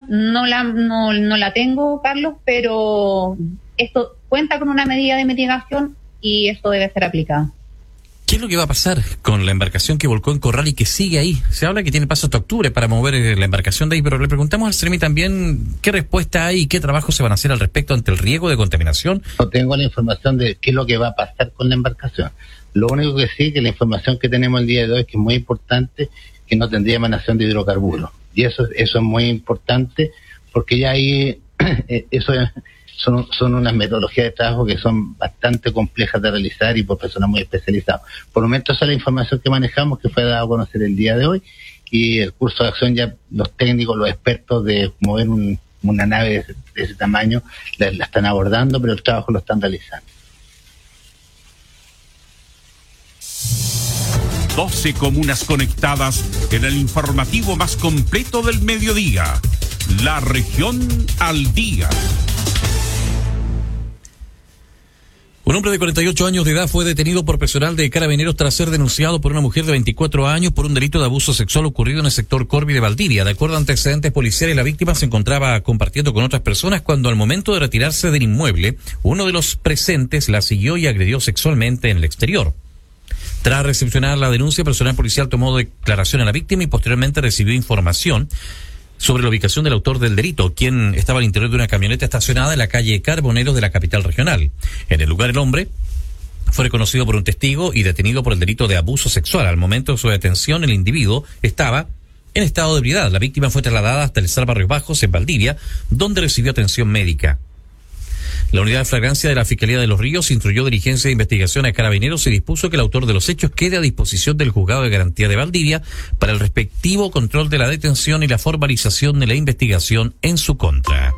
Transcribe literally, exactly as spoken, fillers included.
no la, no, no la tengo, Carlos, pero esto cuenta con una medida de mitigación y esto debe ser aplicado. ¿Qué es lo que va a pasar con la embarcación que volcó en Corral y que sigue ahí? Se habla que tiene paso hasta octubre para mover la embarcación de ahí, pero le preguntamos al Ceremi también qué respuesta hay y qué trabajos se van a hacer al respecto ante el riesgo de contaminación. No tengo la información de qué es lo que va a pasar con la embarcación. Lo único que sí, que la información que tenemos el día de hoy, que es muy importante, que no tendría emanación de hidrocarburos. Y eso, eso es muy importante, porque ya ahí, eso es... Son, son unas metodologías de trabajo que son bastante complejas de realizar y por personas muy especializadas. Por el momento esa es la información que manejamos, que fue dada a conocer el día de hoy, y el curso de acción ya los técnicos, los expertos de mover un, una nave de ese, de ese tamaño la, la están abordando, pero el trabajo lo están realizando. doce comunas conectadas en el informativo más completo del mediodía. La región al día. Un hombre de cuarenta y ocho años de edad fue detenido por personal de Carabineros tras ser denunciado por una mujer de veinticuatro años por un delito de abuso sexual ocurrido en el sector Corvi de Valdivia. De acuerdo a antecedentes policiales, la víctima se encontraba compartiendo con otras personas cuando al momento de retirarse del inmueble, uno de los presentes la siguió y agredió sexualmente en el exterior. Tras recepcionar la denuncia, personal policial tomó declaración a la víctima y posteriormente recibió información sobre la ubicación del autor del delito, quien estaba al interior de una camioneta estacionada en la calle Carboneros de la capital regional. En el lugar, el hombre fue reconocido por un testigo y detenido por el delito de abuso sexual. Al momento de su detención, el individuo estaba en estado de ebriedad. La víctima fue trasladada hasta el S A R Barrios Bajos, en Valdivia, donde recibió atención médica. La unidad de flagrancia de la Fiscalía de Los Ríos instruyó diligencia de investigación a Carabineros y dispuso que el autor de los hechos quede a disposición del Juzgado de Garantía de Valdivia para el respectivo control de la detención y la formalización de la investigación en su contra.